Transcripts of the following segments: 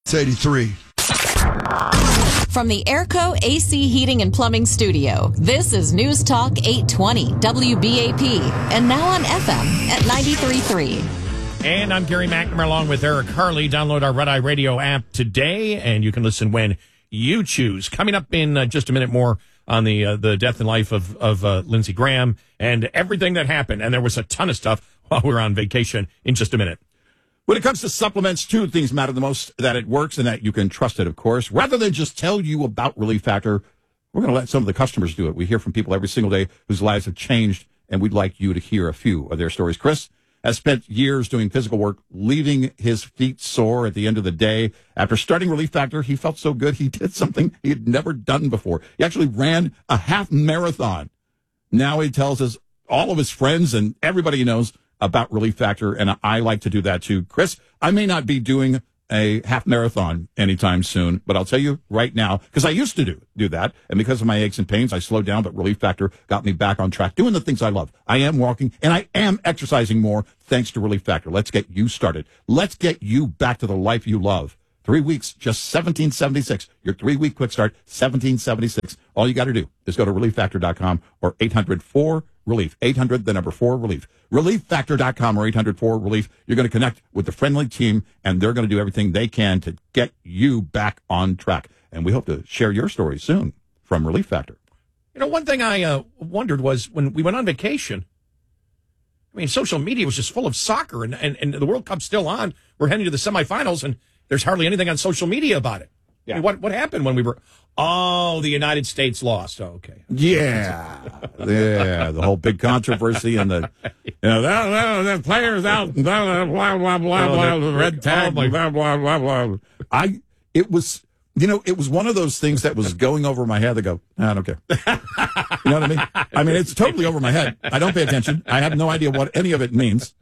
It's 83. From the Airco AC Heating and Plumbing Studio, this is News Talk 820 WBAP, and now on FM at 93.3. And I'm Gary McNamara along with Eric Harley. Download our Red Eye Radio app today, and you can listen when you choose. Coming up in just a minute more on the death and life of Lindsey Graham and everything that happened. And there was a ton of stuff while we were on vacation in just a minute. When it comes to supplements, two things matter the most: that it works and that you can trust it, of course. Rather than just tell you about Relief Factor, we're going to let some of the customers do it. We hear from people every single day whose lives have changed, and we'd like you to hear a few of their stories. Chris has spent years doing physical work, leaving his feet sore at the end of the day. After starting Relief Factor, he felt so good he did something he had never done before. He actually ran a half marathon. Now he tells us all of his friends and everybody he knows about Relief Factor, and I like to do that too. Chris, I may not be doing a half marathon anytime soon, but I'll tell you right now, because I used to do that, and because of my aches and pains, I slowed down, but Relief Factor got me back on track, doing the things I love. I am walking, and I am exercising more thanks to Relief Factor. Let's get you started. Let's get you back to the life you love. 3 weeks, just $17.76. Your 3-week quick start, $17.76. All you got to do is go to ReliefFactor.com or 800-4-RELIEF. 800, the number 4-RELIEF. ReliefFactor.com or 800-4-RELIEF. You're going to connect with the friendly team, and they're going to do everything they can to get you back on track. And we hope to share your story soon from Relief Factor. You know, one thing I wondered was when we went on vacation, I mean, social media was just full of soccer, and the World Cup's still on. We're heading to the semifinals, and there's hardly anything on social media about it. Yeah. I mean, what happened when we were? Oh, the United States lost. Oh, okay. Yeah, the whole big controversy and the the players out, blah blah blah blah, red tag, blah blah blah blah. It was one of those things that was going over my head. I go, I don't care. You know what I mean? I mean, it's totally over my head. I don't pay attention. I have no idea what any of it means,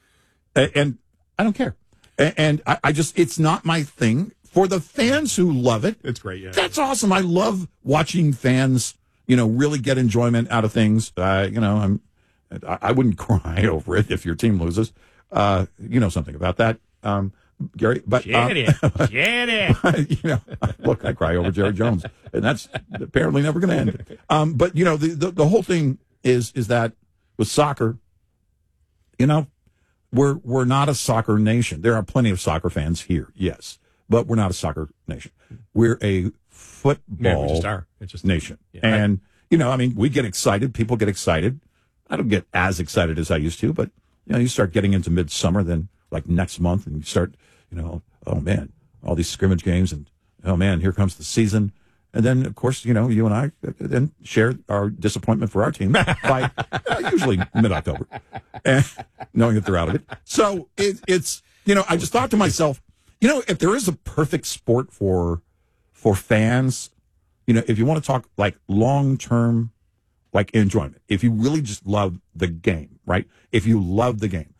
and I don't care. And I just, it's not my thing. For the fans who love it, it's great. Yeah, that's awesome. I love watching fans, really get enjoyment out of things. I wouldn't cry over it if your team loses. You know something about that, Gary. But get it. Look, I cry over Jerry Jones, and that's apparently never going to end. But the whole thing is that with soccer, we're not a soccer nation. There are plenty of soccer fans here, yes, but we're not a soccer nation. We're a football nation. Yeah. And, we get excited. People get excited. I don't get as excited as I used to, but, you start getting into midsummer, then like next month, and you start, oh, man, all these scrimmage games, and, oh, man, here comes the season. And then, of course, you and I then share our disappointment for our team by usually mid-October, and knowing that they're out of it. So it's I just thought to myself, if there is a perfect sport for fans, if you want to talk like long-term, like enjoyment, if you really just love the game, right? If you love the game,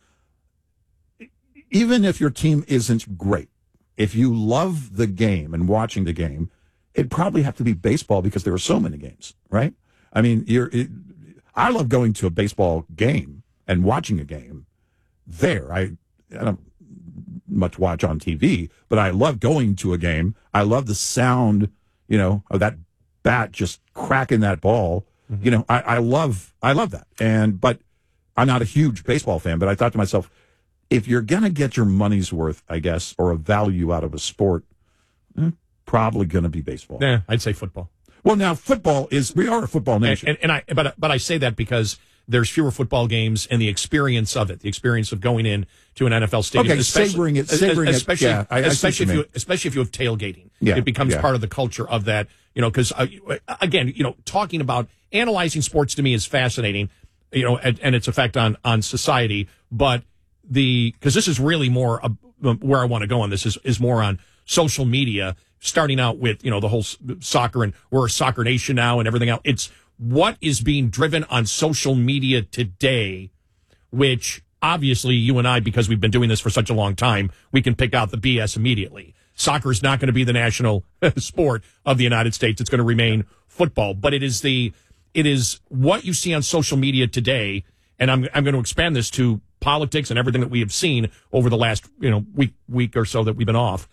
even if your team isn't great, if you love the game and watching the game, it'd probably have to be baseball because there are so many games, right? I mean, I love going to a baseball game and watching a game there. I don't much watch on TV, but I love going to a game. I love the sound, of that bat just cracking that ball. Mm-hmm. I love that. But I'm not a huge baseball fan, but I thought to myself, if you're going to get your money's worth, I guess, or a value out of a sport, probably going to be baseball. Yeah, I'd say football. Well, now we are a football nation. But I say that because there's fewer football games and the experience of going in to an NFL stadium. Okay, savoring it. Especially, yeah, especially if you have tailgating. Yeah, it becomes part of the culture of that, because, again, talking about analyzing sports to me is fascinating, and its effect on society. But because this is really more where I want to go on this is more on social media, starting out with, the whole soccer, and we're a soccer nation now and everything else. It's what is being driven on social media today, which obviously you and I, because we've been doing this for such a long time, we can pick out the BS immediately. Soccer is not going to be the national sport of the United States. It's going to remain football, but it is what you see on social media today. And I'm going to expand this to politics and everything that we have seen over the last, week or so that we've been off.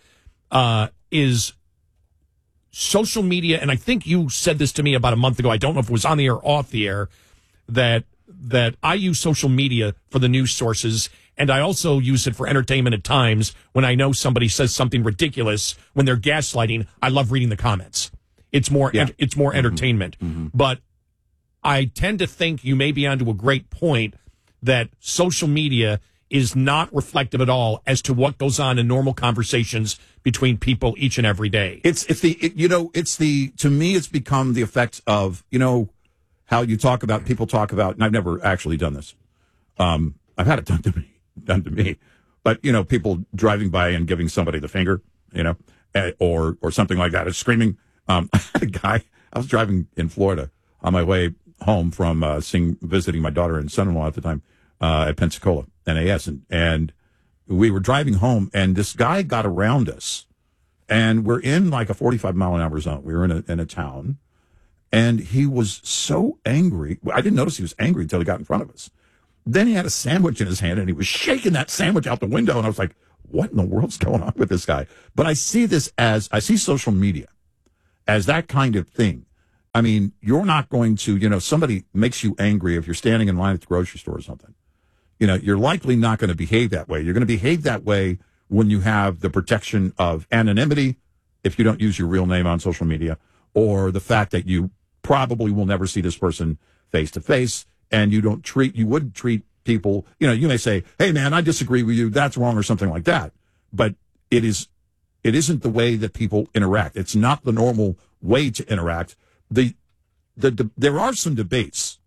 is social media, and I think you said this to me about a month ago. I don't know if it was on the air or off the air, that I use social media for the news sources, and I also use it for entertainment at times. When I know somebody says something ridiculous, when they're gaslighting, I love reading the comments. It's more entertainment. Mm-hmm. But I tend to think you may be onto a great point that social media is not reflective at all as to what goes on in normal conversations between people each and every day. To me, it's become the effect of, how people talk about, and I've never actually done this. I've had it done to me, but people driving by and giving somebody the finger, or something like that, screaming. I had a guy, I was driving in Florida on my way home from visiting my daughter and son-in-law at the time at Pensacola NAS, and we were driving home, and this guy got around us, and we're in like a 45-mile-an-hour zone. We were in a town, and he was so angry. I didn't notice he was angry until he got in front of us. Then he had a sandwich in his hand, and he was shaking that sandwich out the window, and I was like, what in the world's going on with this guy? But I see social media as that kind of thing. I mean, you're not going to, somebody makes you angry if you're standing in line at the grocery store or something. You're likely not going to behave that way. You're going to behave that way when you have the protection of anonymity, if you don't use your real name on social media, or the fact that you probably will never see this person face to face, and you wouldn't treat people, you may say, hey man, I disagree with you, that's wrong, or something like that. But it isn't the way that people interact. It's not the normal way to interact. There are some debates,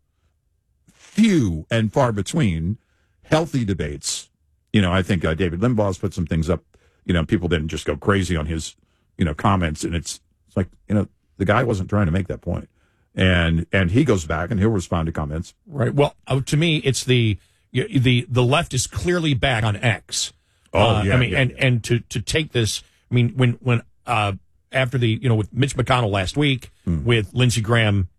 few and far between, healthy debates. I think David Limbaugh's put some things up. People didn't just go crazy on his, comments, and it's like, the guy wasn't trying to make that point, and he goes back and he'll respond to comments. Right. Well, to me, it's the left is clearly back on X. And to take this, I mean, when after with Mitch McConnell last week, with Lindsey Graham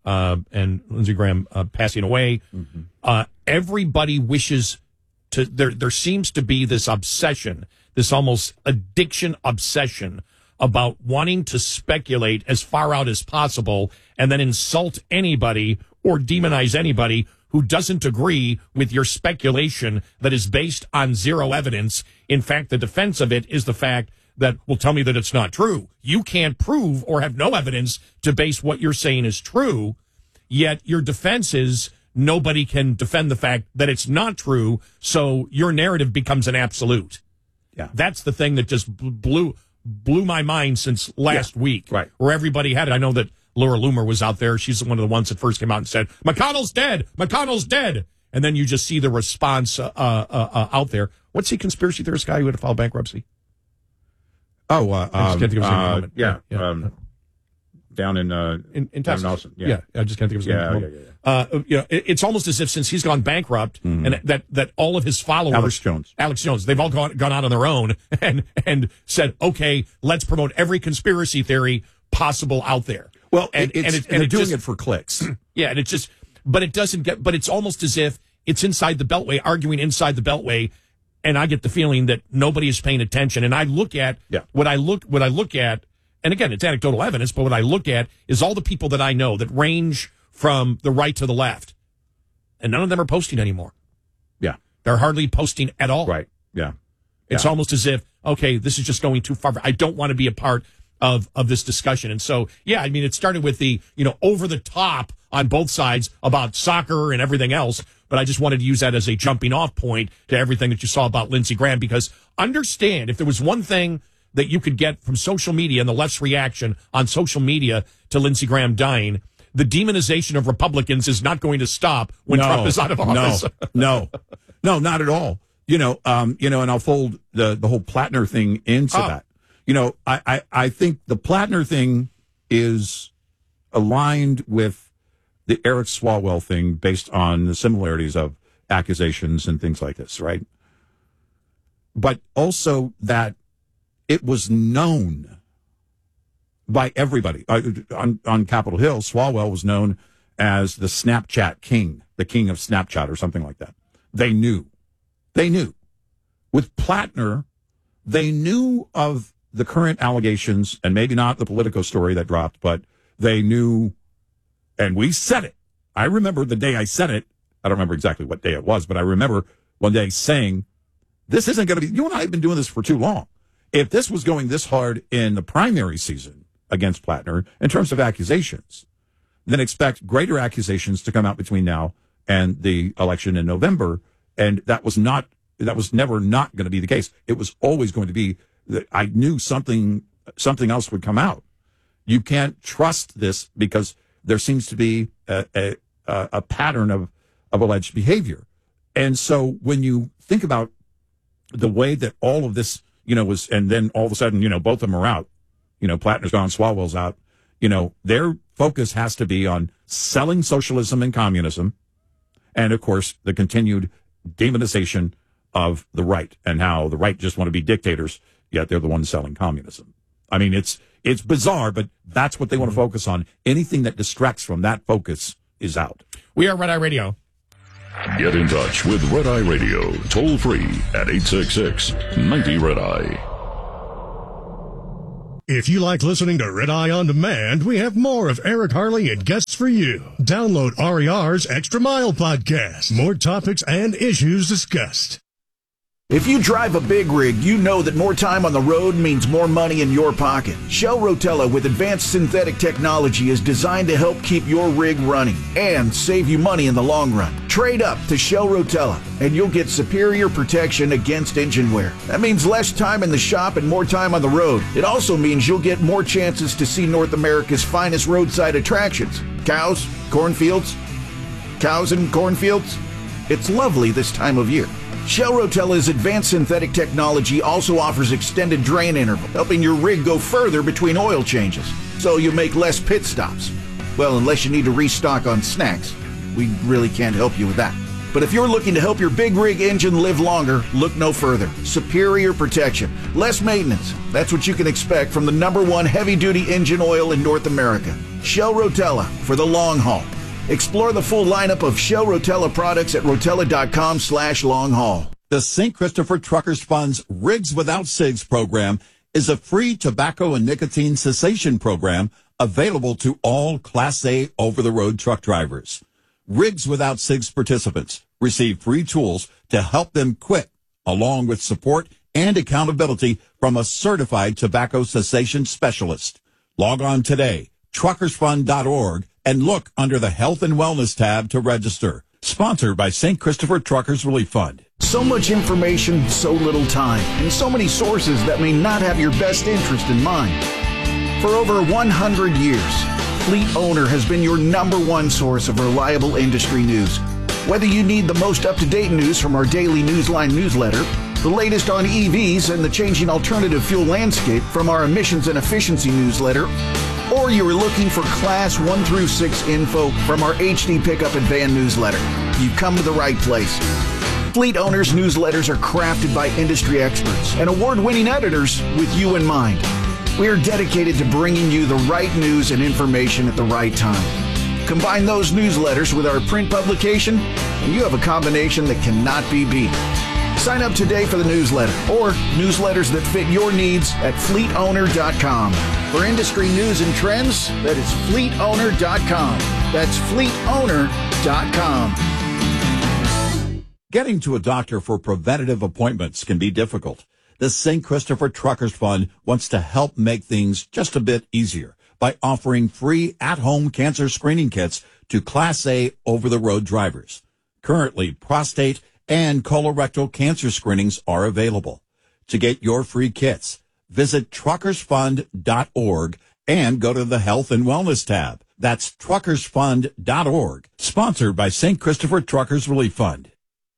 passing away, everybody wishes to. There seems to be this obsession, this almost addiction obsession about wanting to speculate as far out as possible and then insult anybody or demonize anybody who doesn't agree with your speculation that is based on zero evidence. In fact, the defense of it is the fact that, well, tell me that it's not true. You can't prove or have no evidence to base what you're saying is true, yet your defense is nobody can defend the fact that it's not true, so your narrative becomes an absolute. Yeah. That's the thing that just blew my mind since last week, right? Where everybody had it. I know that Laura Loomer was out there. She's one of the ones that first came out and said, McConnell's dead. McConnell's dead. And then you just see the response out there. What's the conspiracy theorist guy who had to file bankruptcy? I just can't think of his name. Down in Texas. Austin. Yeah, I just can't think of his name. It's almost as if since he's gone bankrupt, and that all of his followers, Alex Jones, they've all gone out on their own and said, okay, let's promote every conspiracy theory possible out there. Well, and they're doing it for clicks. Yeah, and it's almost as if it's inside the Beltway, arguing inside the Beltway, and I get the feeling that nobody is paying attention. And I look at what I look at. And again, it's anecdotal evidence, but what I look at is all the people that I know that range from the right to the left, and none of them are posting anymore. Yeah. They're hardly posting at all. Right. Yeah. It's almost as if, okay, this is just going too far. I don't want to be a part of this discussion. And so, yeah, I mean, it started with the, over the top on both sides about soccer and everything else, but I just wanted to use that as a jumping off point to everything that you saw about Lindsey Graham, because understand, if there was one thing that you could get from social media and the left's reaction on social media to Lindsey Graham dying, the demonization of Republicans is not going to stop when Trump is out of office. No, not at all. And I'll fold the whole Plattner thing into that. I think the Plattner thing is aligned with the Eric Swalwell thing based on the similarities of accusations and things like this, right? But also that it was known by everybody. On Capitol Hill, Swalwell was known as the Snapchat king, the king of Snapchat or something like that. They knew. With Plattner, they knew of the current allegations, and maybe not the Politico story that dropped, but they knew, and we said it. I remember the day I said it. I don't remember exactly what day it was, but I remember one day saying, this isn't going to be, you and I have been doing this for too long. If this was going this hard in the primary season against Plattner in terms of accusations, then expect greater accusations to come out between now and the election in November. And that was never not going to be the case. It was always going to be that I knew something else would come out. You can't trust this because there seems to be a pattern of alleged behavior. And so when you think about the way that all of this, was, and then all of a sudden, both of them are out, Plattner's gone, Swalwell's out, their focus has to be on selling socialism and communism. And of course, the continued demonization of the right and how the right just want to be dictators, yet they're the ones selling communism. I mean, it's bizarre, but that's what they want to focus on. Anything that distracts from that focus is out. We are Red Eye Radio. Get in touch with Red Eye Radio, toll free at 866-90-RED-EYE. If you like listening to Red Eye On Demand, we have more of Eric Harley and guests for you. Download RER's Extra Mile podcast. More topics and issues discussed. If you drive a big rig, you know that more time on the road means more money in your pocket. Shell Rotella with advanced synthetic technology is designed to help keep your rig running and save you money in the long run. Trade up to Shell Rotella and you'll get superior protection against engine wear. That means less time in the shop and more time on the road. It also means you'll get more chances to see North America's finest roadside attractions. Cows, cornfields, cows and cornfields. It's lovely this time of year. Shell Rotella's advanced synthetic technology also offers extended drain interval, helping your rig go further between oil changes, so you make less pit stops. Well, unless you need to restock on snacks. We really can't help you with that. But if you're looking to help your big rig engine live longer, look no further. Superior protection, less maintenance. That's what you can expect from the #1 heavy-duty engine oil in North America. Shell Rotella for the long haul. Explore the full lineup of Shell Rotella products at rotella.com/long haul. The St. Christopher Truckers Fund's Rigs Without Cigs program is a free tobacco and nicotine cessation program available to all Class A over-the-road truck drivers. Rigs Without Cigs participants receive free tools to help them quit, along with support and accountability from a certified tobacco cessation specialist. Log on today, truckersfund.org, and look under the Health and Wellness tab to register. Sponsored by St. Christopher Truckers Relief Fund. So much information, so little time, and so many sources that may not have your best interest in mind. For over 100 years, Fleet Owner has been your #1 source of reliable industry news. Whether you need the most up-to-date news from our daily Newsline newsletter, the latest on EVs and the changing alternative fuel landscape from our emissions and efficiency newsletter, or you are looking for Class 1 through 6 info from our HD Pickup and Van newsletter, you've come to the right place. Fleet Owners newsletters are crafted by industry experts and award-winning editors with you in mind. We are dedicated to bringing you the right news and information at the right time. Combine those newsletters with our print publication, and you have a combination that cannot be beat. Sign up today for the newsletter or newsletters that fit your needs at fleetowner.com. For industry news and trends, that is fleetowner.com. That's fleetowner.com. Getting to a doctor for preventative appointments can be difficult. The St. Christopher Truckers Fund wants to help make things just a bit easier by offering free at-home cancer screening kits to Class A over-the-road drivers. Currently, prostate and colorectal cancer screenings are available. To get your free kits, visit truckersfund.org and go to the Health and Wellness tab. That's truckersfund.org, sponsored by St. Christopher Truckers Relief Fund.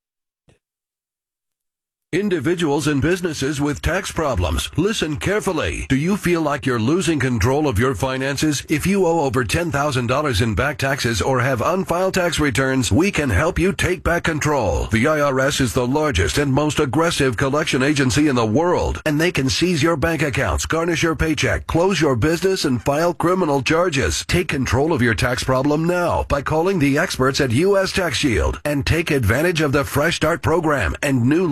Individuals and businesses with tax problems, listen carefully. Do you feel like you're losing control of your finances? If you owe over $10,000 in back taxes or have unfiled tax returns, we can help you take back control. The IRS is the largest and most aggressive collection agency in the world, and they can seize your bank accounts, garnish your paycheck, close your business, and file criminal charges. Take control of your tax problem now by calling the experts at U.S. Tax Shield and take advantage of the Fresh Start program and new laws that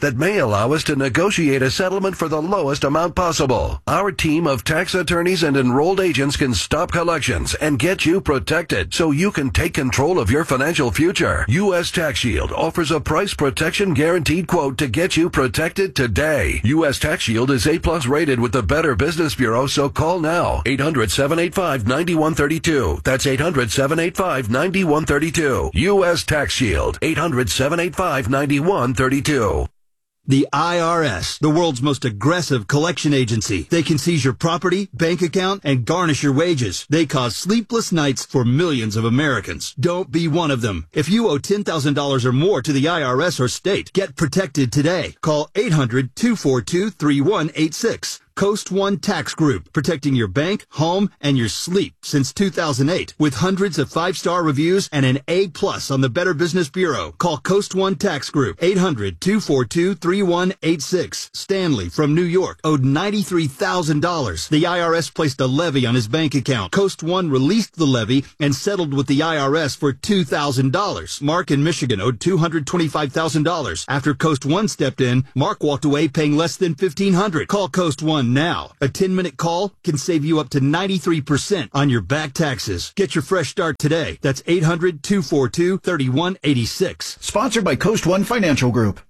that may allow us to negotiate a settlement for the lowest amount possible. Our team of tax attorneys and enrolled agents can stop collections and get you protected so you can take control of your financial future. U.S. Tax Shield offers a price protection guaranteed quote to get you protected today. U.S. Tax Shield is A+ rated with the Better Business Bureau, so call now. 800-785-9132. That's 800-785-9132. U.S. Tax Shield. 800-785-9132. The IRS, the world's most aggressive collection agency. They can seize your property, bank account, and garnish your wages. They cause sleepless nights for millions of Americans. Don't be one of them. If you owe $10,000 or more to the IRS or state, get protected today. Call 800-242-3186. Coast One Tax Group, protecting your bank, home, and your sleep since 2008. With hundreds of 5-star reviews and an A+ on the Better Business Bureau. Call Coast One Tax Group, 800-242-3186. Stanley from New York owed $93,000. The IRS placed a levy on his bank account. Coast One released the levy and settled with the IRS for $2,000. Mark in Michigan owed $225,000. After Coast One stepped in, Mark walked away paying less than $1,500. Call Coast One now. A 10-minute call can save you up to 93% on your back taxes. Get your fresh start today. That's 800-242-3186. Sponsored by Coast One Financial Group.